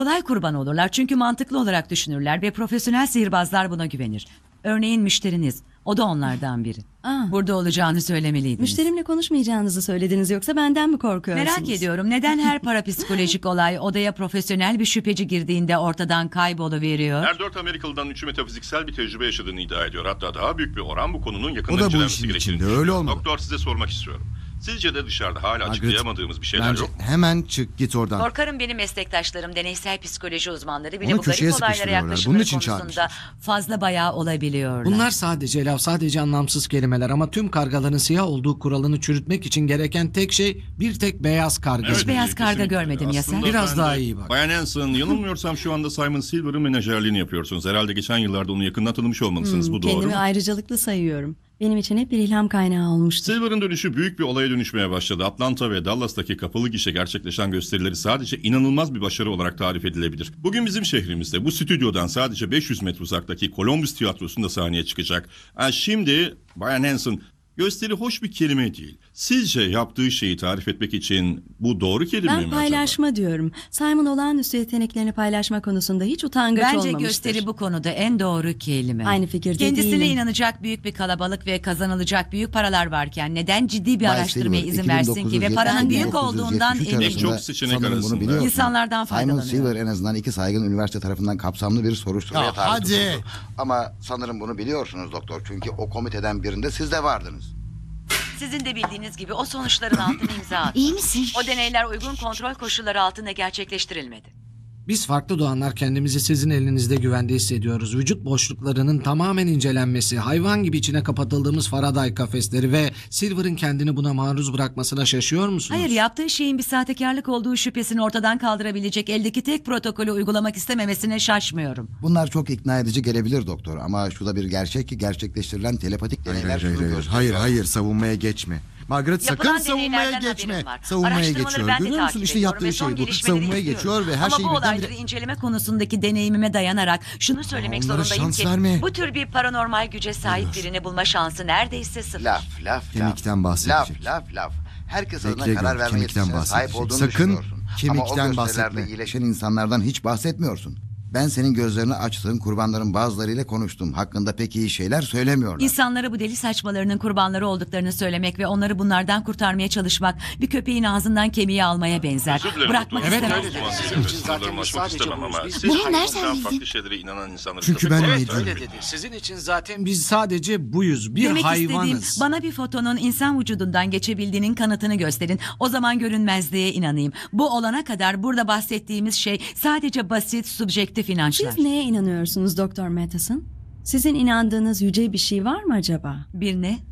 Kolay kurban olurlar çünkü mantıklı olarak düşünürler ve profesyonel sihirbazlar buna güvenir. Örneğin müşteriniz, o da onlardan biri. Burada olacağını söylemeliydiniz. Müşterimle konuşmayacağınızı söylediniz, yoksa benden mi korkuyorsunuz? Merak ediyorum, neden her parapsikolojik olay odaya profesyonel bir şüpheci girdiğinde ortadan kayboluveriyor? Her 4 Amerikalı'dan 3'ü metafiziksel bir tecrübe yaşadığını iddia ediyor. Hatta daha büyük bir oran bu konunun O yakından da bu incelenmesi işin gerektiğini içinde, düşünüyor. öyle olmalı. Doktor, size sormak istiyorum. Sizce de dışarıda hala Margaret, açıklayamadığımız bir şeyler bence yok mu? hemen çık git oradan. Korkarım benim meslektaşlarım, deneysel psikoloji uzmanları bile Onu bu köşeye garip olaylara sıkıştırıyorlar. yaklaşımları Bunun için konusunda çağırmışlar. fazla bayağı olabiliyorlar. Bunlar sadece laf, sadece anlamsız kelimeler ama tüm kargaların siyah olduğu kuralını çürütmek için gereken tek şey bir tek beyaz karga. Hiç beyaz karga kesinlikle. görmedim ya sen? Aslında Biraz ben de- daha iyi bak. Bayan Hanson, yanılmıyorsam şu anda Simon Silver'ın menajerliğini yapıyorsunuz. Herhalde geçen yıllarda onu yakından tanımış olmalısınız. Bu doğru Kendimi mu? ayrıcalıklı sayıyorum. Benim için hep bir ilham kaynağı olmuştur. Silver'ın dönüşü büyük bir olaya dönüşmeye başladı. Atlanta ve Dallas'taki kapalı gişe gerçekleşen gösterileri sadece inanılmaz bir başarı olarak tarif edilebilir. Bugün bizim şehrimizde bu stüdyodan sadece 500 metre uzaktaki Columbus Tiyatrosu'nda sahneye çıkacak. Şimdi Bayan Hanson, gösteri hoş bir kelime değil. Sizce yaptığı şeyi tarif etmek için bu doğru kelime mi Ben acaba? paylaşma diyorum. Simon olağanüstü yeteneklerini paylaşma konusunda hiç utangaç Bence olmamıştır. gösteri bu konuda en doğru kelime. Aynı fikirde Kendisine değilim. inanacak büyük bir kalabalık ve kazanılacak büyük paralar varken neden ciddi bir Bay araştırmaya Silver, izin versin ki ve 2970 paranın büyük 1973 olduğundan arasında emin. Çok seçenek sanırım arasında. bunu biliyorsunuz. İnsanlardan Simon faydalanıyor. Silver en azından 2 saygın üniversite tarafından kapsamlı bir soruşturmaya Ya tabi hadi. tutuldu. Ama sanırım bunu biliyorsunuz doktor. Çünkü o komiteden birinde siz de vardınız. Sizin de bildiğiniz gibi o sonuçların altına imza attı. İyi misin? O deneyler uygun kontrol koşulları altında gerçekleştirilmedi. Biz farklı doğanlar kendimizi sizin elinizde güvende hissediyoruz. Vücut boşluklarının tamamen incelenmesi, hayvan gibi içine kapatıldığımız Faraday kafesleri ve Silver'ın kendini buna maruz bırakmasına şaşıyor musunuz? Hayır, yaptığı şeyin bir sahtekarlık olduğu şüphesini ortadan kaldırabilecek eldeki tek protokolü uygulamak istememesine şaşmıyorum. Bunlar çok ikna edici gelebilir doktor. Ama şu da bir gerçek ki gerçekleştirilen telepatik deneyler şunu gösteriyor. Hayır, savunmaya geçme. Margaret, Yapılan sakın savunmaya deneylerden geçme. haberim var. Savunmaya Araştırmaları geçiyor. ben de Görüyor musun? takip İşte ediyorum yaptığı ve son şey bu. gelişmeleri Savunmaya izliyorum. geçiyor ve her Ama şeyi bu olayları birdenbire... inceleme konusundaki deneyimime dayanarak şunu söylemek Onlara zorundayım şans ki verme. bu tür bir paranormal güce sahip birini bulma şansı neredeyse sıfır. Laf. Kemikten bahsedecek. Laf. Herkes Bekle adına karar gör, verme kemikten yetisine sahip bahsedecek. olduğunu Sakın düşünüyorsun. Ama o kemikten gösterilerde bahsetme. iyileşen insanlardan hiç bahsetmiyorsun. Ben senin gözlerini açtığın kurbanların bazılarıyla konuştum. Hakkında pek iyi şeyler söylemiyorlar. İnsanlara bu deli saçmalarının kurbanları olduklarını söylemek ve onları bunlardan kurtarmaya çalışmak bir köpeğin ağzından kemiği almaya benzer. Özür dilerim Bırakmak doktor. Evet, istemezler. öyle dedi. Sizin Bizim için zaten biz açmak sadece istemem buyuz. ama Biz- siz Bunu hayvandan nereden bildin? farklı şeylere inanan insanları Çünkü köpek ben olarak ne diyorum? Öyle dedi. Sizin için zaten biz sadece buyuz. Bir Demek hayvanız. istediğim bana bir fotonun insan vücudundan geçebildiğinin kanıtını gösterin. O zaman görünmezliğe inanayım. Bu olana kadar burada bahsettiğimiz şey sadece basit, subjektif inançlar. Siz neye inanıyorsunuz Doktor Matheson? Sizin inandığınız yüce bir şey var mı acaba? Bir ne?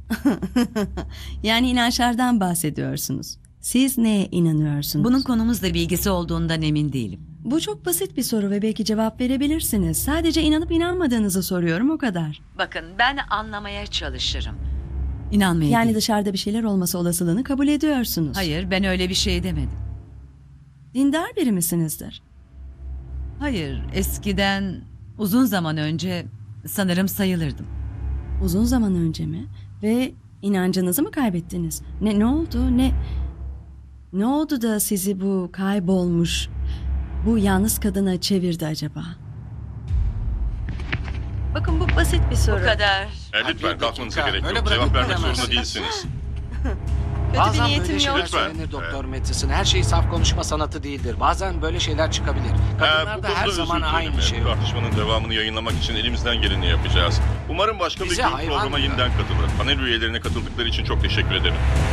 Yani inançlardan bahsediyorsunuz. Siz neye inanıyorsunuz? Bunun konumuzla bilgisi olduğundan emin değilim. Bu çok basit bir soru ve belki cevap verebilirsiniz. Sadece inanıp inanmadığınızı soruyorum, o kadar. Bakın, ben anlamaya çalışırım. İnanmaya Yani değil. dışarıda bir şeyler olması olasılığını kabul ediyorsunuz. Hayır, ben öyle bir şey demedim. Dindar biri misinizdir? Hayır, eskiden uzun zaman önce sanırım sayılırdım. Uzun zaman önce mi? Ve inancınızı mı kaybettiniz? Ne oldu? Ne oldu da sizi bu kaybolmuş, bu yalnız kadına çevirdi acaba? Bakın, bu basit bir soru. Bu kadar. Lütfen Bir kalkmanıza dakika, gerek öyle yok. bırakıp Cevap vermek gidemezsiniz. zorunda değilsiniz. Bazen niyetim böyle şeyler yok. Lütfen. söylenir Doktor Matheson. Her şey saf konuşma sanatı değildir. Bazen böyle şeyler çıkabilir. Bu Kadınlarda her konuda zaman özür dilerim. aynı şey yok. Tartışmanın devamını yayınlamak için elimizden geleni yapacağız. Umarım başka bir Bize gün hayvan programa diyor. yeniden katılır. Panel üyelerine katıldıkları için çok teşekkür ederim.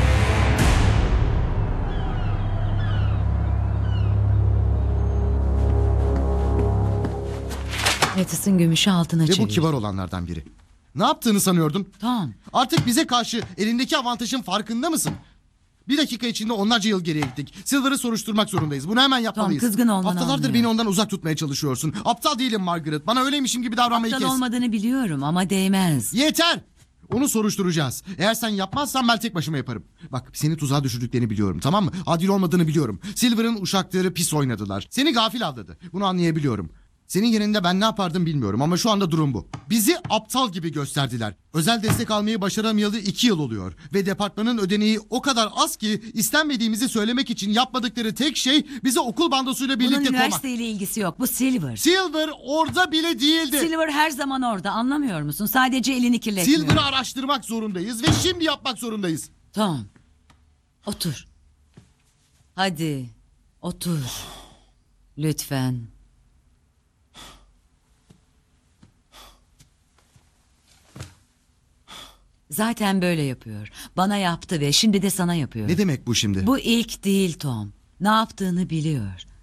Metis'in gümüşü altına Ve çevir. bu kibar olanlardan biri. Ne yaptığını sanıyordun? Tom, Artık bize karşı elindeki avantajın farkında mısın? Bir dakika içinde onlarca yıl geriye gittik. Silver'ı soruşturmak zorundayız. Bunu hemen yapmalıyız. kızgın olmanı Haftalardır anlıyorum. beni ondan uzak tutmaya çalışıyorsun. Aptal değilim Margaret. Bana öyleymişim gibi davranmayı aptal kes. olmadığını biliyorum ama değmez. Yeter! Onu soruşturacağız. Eğer sen yapmazsan ben tek başıma yaparım. Bak, seni tuzağa düşürdüklerini biliyorum, tamam mı? Adil olmadığını biliyorum. Silver'ın uşakları pis oynadılar. Seni gafil avladı. Bunu anlayabiliyorum. Senin yerinde ben ne yapardım bilmiyorum ama şu anda durum bu. Bizi aptal gibi gösterdiler. Özel destek almayı başaramayalı 2 yıl oluyor. Ve departmanın ödeneği o kadar az ki istenmediğimizi söylemek için yapmadıkları tek şey bizi okul bandosuyla Bunun birlikte koymak. üniversiteyle ilgisi yok. Bu Silver. Silver orada bile değildi. Silver her zaman orada, anlamıyor musun? Sadece elini kirletmiyor. Silver'ı araştırmak zorundayız ve şimdi yapmak zorundayız. Tom, otur. Hadi, otur. Lütfen. Zaten böyle yapıyor. Bana yaptı ve şimdi de sana yapıyor. Ne demek bu şimdi? Bu ilk değil Tom. Ne yaptığını biliyor.